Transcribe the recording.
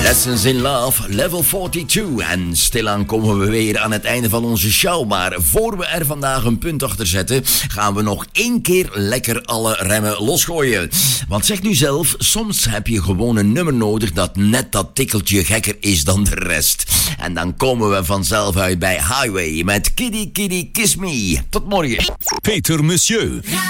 Lessons in Love, level 42. En stilaan komen we weer aan het einde van onze show. Maar voor we er vandaag een punt achter zetten, gaan we nog 1 keer lekker alle remmen losgooien. Want zeg nu zelf, soms heb je gewoon een nummer nodig dat net dat tikkeltje gekker is dan de rest. En dan komen we vanzelf uit bij Highway met Kitty Kitty Kiss Me. Tot morgen. Peter Monsieur.